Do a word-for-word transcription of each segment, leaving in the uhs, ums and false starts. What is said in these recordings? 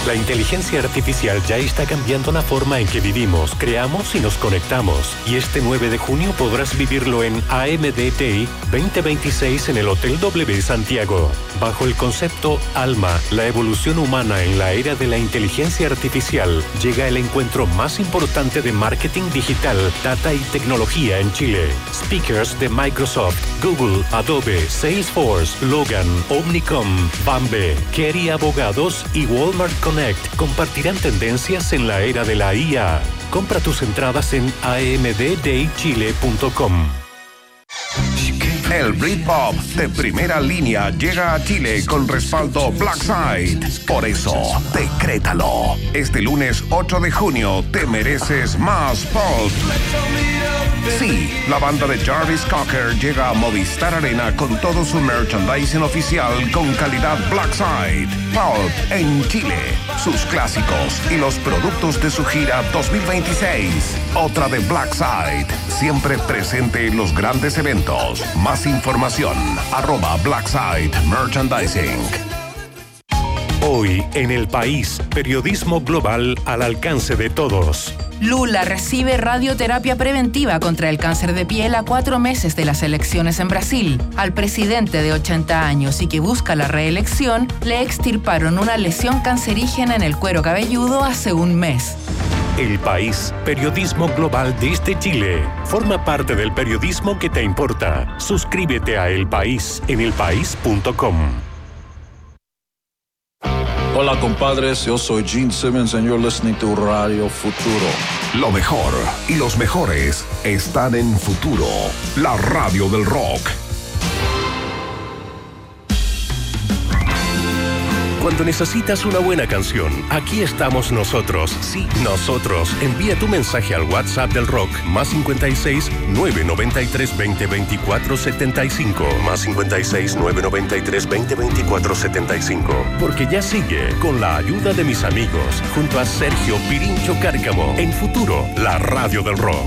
La inteligencia artificial ya está cambiando la forma en que vivimos, creamos y nos conectamos. Y este nueve de junio podrás vivirlo en A M D T I veinte veintiséis en el Hotel W Santiago. Bajo el concepto Alma, la evolución humana en la era de la inteligencia artificial, llega el encuentro más importante de marketing digital, data y tecnología en Chile. Speakers de Microsoft, Google, Adobe, Salesforce, Logan, Omnicom, Bambe, Kerry Abogados y Walmart Connect compartirán tendencias en la era de la I A. Compra tus entradas en a m d day chile punto com. El Britpop de primera línea llega a Chile con respaldo Blackside. Por eso, decrétalo. Este lunes ocho de junio te mereces más pop. Sí, la banda de Jarvis Cocker llega a Movistar Arena con todo su merchandising oficial con calidad Blackside. Pulp en Chile, sus clásicos y los productos de su gira dos mil veintiséis. Otra de Blackside, siempre presente en los grandes eventos. Más información, arroba Blackside Merchandising. Hoy en El País, periodismo global al alcance de todos. Lula recibe radioterapia preventiva contra el cáncer de piel a cuatro meses de las elecciones en Brasil. Al presidente de ochenta años y que busca la reelección, le extirparon una lesión cancerígena en el cuero cabelludo hace un mes. El País, periodismo global desde Chile. Forma parte del periodismo que te importa. Suscríbete a El País en el país punto com. Hola compadres, yo soy Gene Simmons and you're listening to Radio Futuro. Lo mejor y los mejores están en Futuro, la radio del rock. Cuando necesitas una buena canción, aquí estamos nosotros. Sí, nosotros. Envía tu mensaje al WhatsApp del rock, más cincuenta y seis, nueve noventa y tres, veinte, veinticuatro, setenta y cinco. Más cincuenta y seis, nueve noventa y tres, veinte, veinticuatro, setenta y cinco. Porque ya sigue, con la ayuda de mis amigos, junto a Sergio Pirincho Cárcamo, en Futuro, la radio del rock.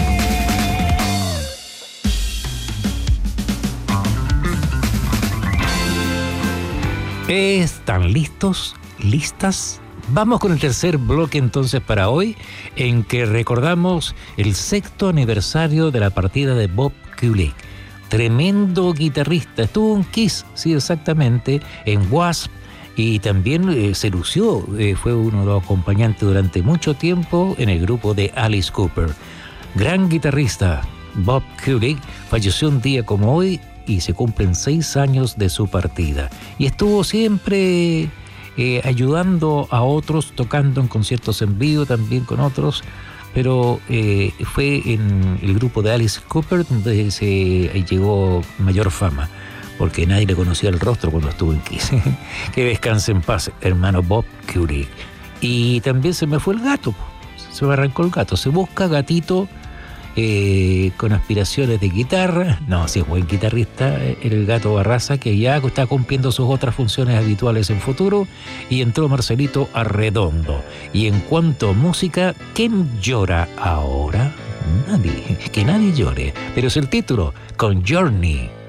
¿Están listos? ¿Listas? Vamos con el tercer bloque entonces para hoy, en que recordamos el sexto aniversario de la partida de Bob Kulick. Tremendo guitarrista. Estuvo en Kiss, sí, exactamente, en Wasp, y también eh, se lució. Eh, fue uno de los acompañantes durante mucho tiempo en el grupo de Alice Cooper. Gran guitarrista. Bob Kulick falleció un día como hoy, y se cumplen seis años de su partida. Y estuvo siempre eh, ayudando a otros, tocando en conciertos en vivo también con otros, pero eh, fue en el grupo de Alice Cooper donde se llegó mayor fama, porque nadie le conocía el rostro cuando estuvo en Kiss. Que descanse en paz, hermano Bob Kulick. Y también se me fue el gato, se me arrancó el gato. Se busca gatito Eh, con aspiraciones de guitarra. No, si es buen guitarrista el Gato Barraza, que ya está cumpliendo sus otras funciones habituales en Futuro, y entró Marcelito Arredondo. Y en cuanto a música, ¿quién llora ahora? Nadie, que nadie llore, pero es el título, con Journey.